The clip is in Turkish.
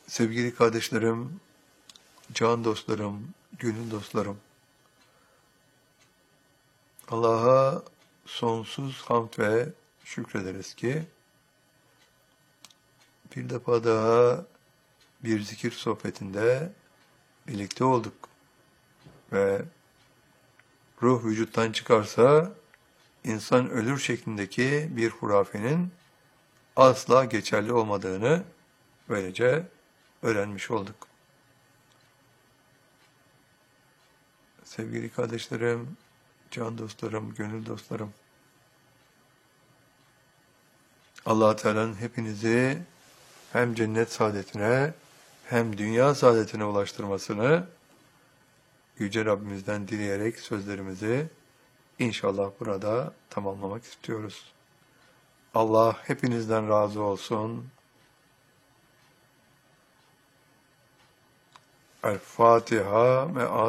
Sevgili kardeşlerim, can dostlarım, gönül dostlarım, Allah'a sonsuz hamd ve şükrederiz ki bir defa daha bir zikir sohbetinde birlikte olduk ve ruh vücuttan çıkarsa insan ölür şeklindeki bir hurafenin asla geçerli olmadığını böylece öğrenmiş olduk. Sevgili kardeşlerim, can dostlarım, gönül dostlarım, Allah-u Teala'nın hepinizi hem cennet saadetine hem dünya saadetine ulaştırmasını Yüce Rabbimizden dileyerek sözlerimizi inşallah burada tamamlamak istiyoruz. Allah hepinizden razı olsun. El Fatiha ve